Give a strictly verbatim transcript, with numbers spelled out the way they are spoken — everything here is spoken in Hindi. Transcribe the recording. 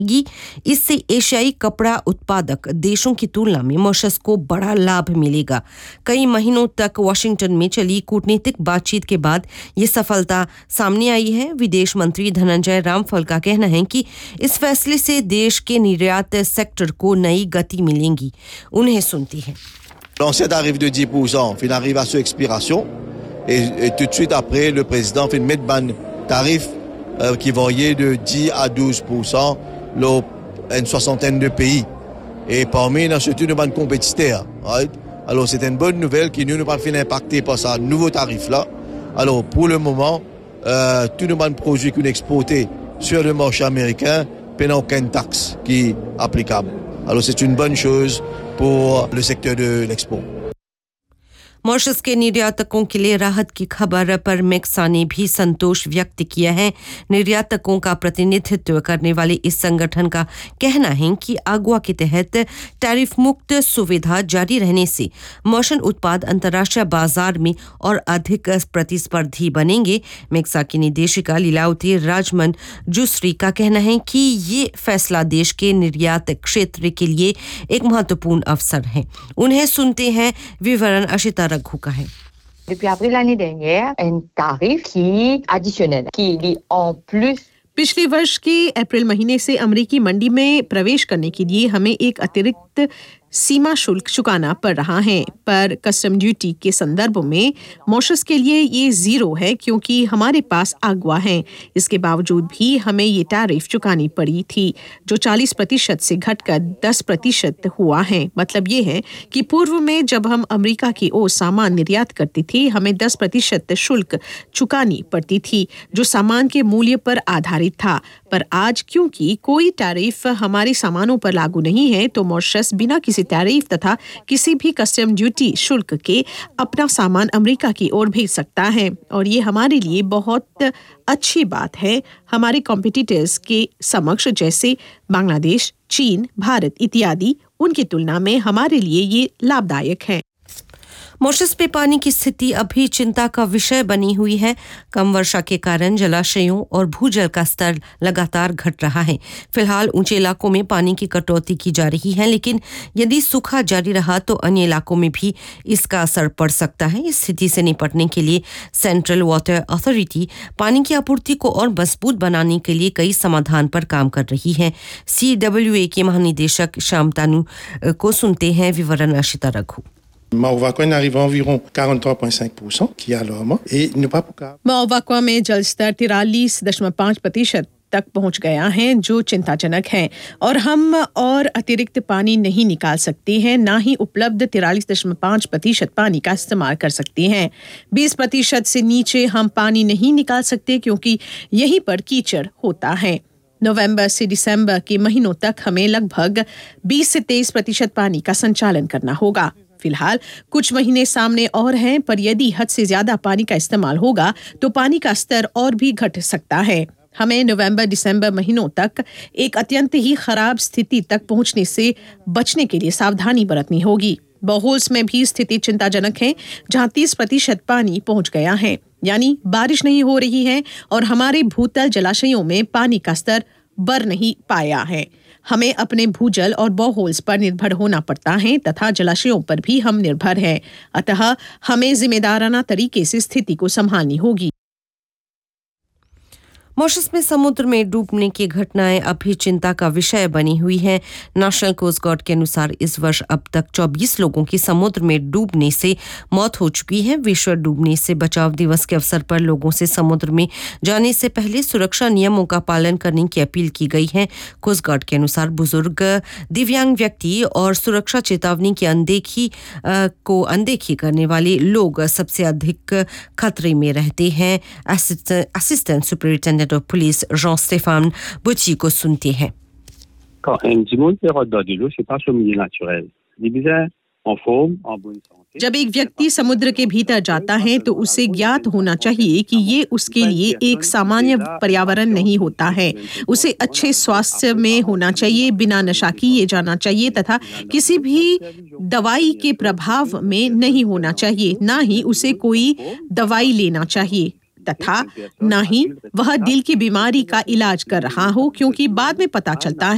इससे एशियाई कपड़ा उत्पादक देशों की तुलना में मॉरिशस को बड़ा लाभ मिलेगा। कई महीनों तक वॉशिंगटन में चली कूटनीतिक बातचीत के बाद ये सफलता सामने आई है। विदेश मंत्री धनंजय रामफल का कहना है कि इस फैसले से देश के निर्यात सेक्टर को नई गति मिलेगी। उन्हें सुनती है। L'ancien tarif de dix pour cent fin arrive à son expiration et, et tout de suite après le président fait mettre ban tarif euh, qui variait de dix à douze pour cent dans une soixantaine de pays et parmi nous surtout une bonne compétiteur, right? Alors c'est une bonne nouvelle qui nous n'a pas fait impacter par ce nouveau tarif là. Alors pour le moment euh, tous nos bonnes produits qu'on exportait sur le marché américain n'ont aucune taxe qui est applicable. Alors c'est une bonne chose pour le secteur de l'export. Mauritius के निर्यातकों के लिए राहत की खबर पर मेक्सा ने भी संतोष व्यक्त किया है। निर्यातकों का प्रतिनिधित्व करने वाले इस संगठन का कहना है कि आगवा के तहत टैरिफ मुक्त सुविधा जारी रहने से मौसम उत्पाद अंतर्राष्ट्रीय बाजार में और अधिक प्रतिस्पर्धी बनेंगे। मेक्सा की निदेशिका लीलावती राजमन जुसरी का कहना है कि ये फैसला देश के निर्यात क्षेत्र के लिए एक महत्वपूर्ण अवसर है। उन्हें सुनते हैं, विवरण अशिता रघु का है। Depuis avril l'année dernière, un tarif qui additionnel, qui est en plus. पिछले वर्ष के अप्रैल महीने से अमेरिकी मंडी में प्रवेश करने के लिए हमें एक अतिरिक्त सीमा शुल्क चुकाना पड़ रहा है, पर कस्टम ड्यूटी के संदर्भ में मॉरिशस के लिए ये जीरो है क्योंकि हमारे पास आगवा है। इसके बावजूद भी हमें ये टैरिफ चुकानी पड़ी थी जो चालीस प्रतिशत से घटकर दस प्रतिशत हुआ है। मतलब ये है कि पूर्व में जब हम अमेरिका की ओर सामान निर्यात करते थे हमें दस प्रतिशत शुल्क चुकानी पड़ती थी जो सामान के मूल्य पर आधारित था, पर आज क्योंकि कोई टैरिफ हमारे सामानों पर लागू नहीं है तो मॉरिशस बिना किसी टैरिफ तथा किसी भी कस्टम ड्यूटी शुल्क के अपना सामान अमेरिका की ओर भेज सकता है और ये हमारे लिए बहुत अच्छी बात है। हमारे कॉम्पिटिटर्स के समक्ष जैसे बांग्लादेश, चीन, भारत इत्यादि, उनकी तुलना में हमारे लिए ये लाभदायक है। मॉरिशस में पानी की स्थिति अभी चिंता का विषय बनी हुई है। कम वर्षा के कारण जलाशयों और भूजल का स्तर लगातार घट रहा है। फिलहाल ऊंचे इलाकों में पानी की कटौती की जा रही है, लेकिन यदि सूखा जारी रहा तो अन्य इलाकों में भी इसका असर पड़ सकता है। इस स्थिति से निपटने के लिए सेंट्रल वाटर अथॉरिटी पानी की आपूर्ति को और मजबूत बनाने के लिए कई समाधान पर काम कर रही है। सी डब्ल्यू ए के महानिदेशक श्याम तानू को सुनते हैं, विवरण Ashita Raghu. Mauvakwa arrive à environ quarante-trois virgule cinq pour cent qui est alarmant et ne pas pour Mauvakwa में जल स्तर तिरालीस दशमलव पाँच प्रतिशत तक पहुंच गया है जो चिंताजनक है और हम और अतिरिक्त पानी नहीं निकाल सकते हैं, ना ही उपलब्ध तिरालीस दशमलव पाँच प्रतिशत पानी का इस्तेमाल कर सकते हैं। बीस प्रतिशत से नीचे हम पानी नहीं निकाल सकते क्योंकि यहीं पर कीचड़ होता है। नवंबर से दिसंबर के महीनों तक हमें लगभग बीस से तेईस प्रतिशत पानी का संचालन करना होगा। फिलहाल कुछ महीने सामने और हैं, पर यदि हद से ज्यादा पानी का इस्तेमाल होगा तो पानी का स्तर और भी घट सकता है। हमें नवंबर दिसंबर महीनों तक एक अत्यंत ही खराब स्थिति तक पहुंचने से बचने के लिए सावधानी बरतनी होगी। बोहोल्स में भी स्थिति चिंताजनक है जहां तीस प्रतिशत पानी पहुंच गया है, यानी बारिश नहीं हो रही है और हमारे भूतल जलाशयों में पानी का स्तर बढ़ नहीं पाया है। हमें अपने भूजल और बोहोल्स पर निर्भर होना पड़ता है तथा जलाशयों पर भी हम निर्भर हैं, अतः हमें जिम्मेदाराना तरीके से स्थिति को संभालनी होगी। मॉरिशस में समुद्र में डूबने की घटनाएं अभी चिंता का विषय बनी हुई है। नेशनल कोस्ट गार्ड के अनुसार इस वर्ष अब तक चौबीस लोगों की समुद्र में डूबने से मौत हो चुकी है। विश्व डूबने से बचाव दिवस के अवसर पर लोगों से समुद्र में जाने से पहले सुरक्षा नियमों का पालन करने की अपील की गई है। कोस्ट गार्ड के अनुसार बुजुर्ग, दिव्यांग व्यक्ति और सुरक्षा चेतावनी की अनदेखी को अनदेखी करने वाले लोग सबसे अधिक खतरे में रहते हैं। Assistant superintendent of police Jean-Stéphane Botti को सुनते हैं। Quand un petit monde se rôde dans de l'eau, c'est pas son milieu naturel. Il est bien en forme, en bonne santé. जब एक व्यक्ति समुद्र के भीतर जाता है तो उसे ज्ञात होना चाहिए कि ये उसके लिए एक सामान्य पर्यावरण नहीं होता है। उसे अच्छे स्वास्थ्य में होना चाहिए, बिना नशा किए जाना चाहिए तथा किसी भी दवाई के प्रभाव में नहीं होना चाहिए, ना ही उसे कोई दवाई लेना चाहिए तथा ना ही वह दिल की बीमारी का इलाज कर रहा हो, क्योंकि बाद में पता चलता है